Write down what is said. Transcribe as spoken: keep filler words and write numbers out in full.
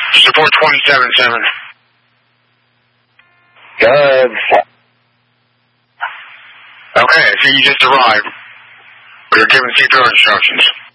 Support twenty-seven seven. Good. Okay, so you just arrived. You're given C P R instructions.